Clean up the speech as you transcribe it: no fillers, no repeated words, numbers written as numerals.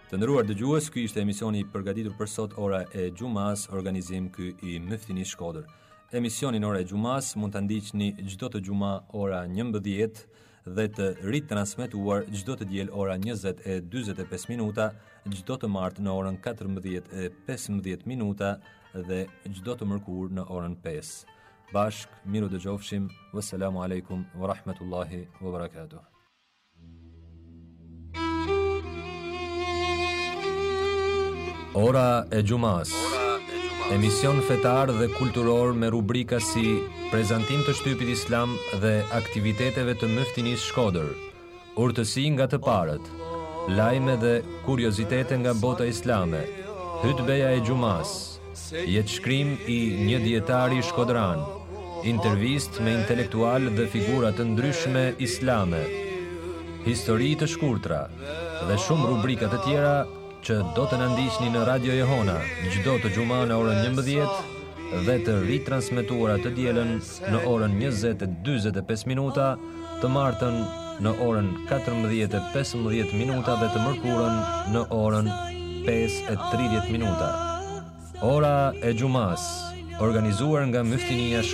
Të nderuar dëgjues, ky ishte emisioni i përgatitur për sot, ora e xumas, organizim ky i Mëftinisë Shkodër. Emisionin ora e xumas mund ta ndiqni çdo të xuma ora 11 dhe të ritransmetuar çdo të diel ora 20:45 minuta, çdo të martë në orën 14:15 minuta dhe çdo të mërkurë në orën 5. Bashk, miru dëgjofshim. Wassalamu alaikum wa rahmatullahi wa barakatuh. Ora e xumas. Emision fetar dhe kulturor me rubrika si prezantim të shtypit islam dhe aktiviteteve të Mëftinisë Shkodër, urtësi nga të parët, lajme dhe kuriozitete nga bota islame, hutbeja e xumas, jetëshkrim i një dietari shkodran, intervist me intelektual dhe figura të ndryshme islame, histori të shkurtra dhe shumë rubrika të tjera që do të na ndiqni në Radio Jehona çdo të xuma në orën 11 dhe të ritransmetuara të dielën në orën 20:45 minuta, të martën në orën 14:15 minuta dhe të mërkurën në orën 5:30 minuta. Ora e xumas, organizuar nga Mëftinia